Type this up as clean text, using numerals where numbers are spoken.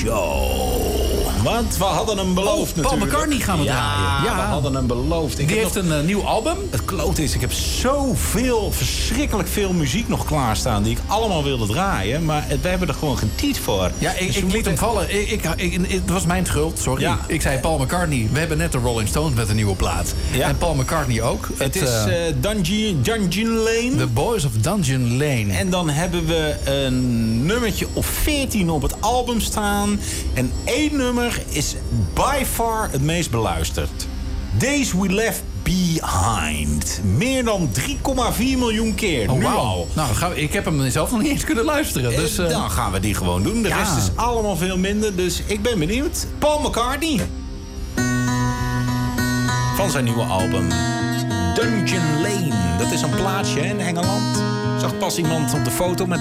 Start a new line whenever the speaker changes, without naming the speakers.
Want we hadden hem beloofd natuurlijk.
Paul McCartney gaan we draaien.
Ja, we hadden hem beloofd.
Die heeft een nieuw album.
Het kloot is, ik heb verschrikkelijk veel muziek nog klaarstaan... die ik allemaal wilde draaien. Maar we hebben er gewoon geen tijd voor.
Ja, ik liet hem vallen. Het was mijn schuld, sorry. Ja. Ik zei Paul McCartney. We hebben net de Rolling Stones met een nieuwe plaat. Ja. En Paul McCartney ook.
Het is Dungeon Lane.
The Boys of Dungeon Lane.
En dan hebben we een nummertje of 14 op het album staan. En 1 nummer is by far het meest beluisterd. Days We Left Behind. Meer dan 3,4 miljoen keer.
Oh,
nu
wow.
al.
Nou, ik heb hem zelf nog niet eens kunnen luisteren. Dus,
dan gaan we die gewoon doen. De rest is allemaal veel minder. Dus ik ben benieuwd. Paul McCartney. Van zijn nieuwe album. Dungeon Lane. Dat is een plaatsje in Engeland. Ik zag pas iemand op de foto met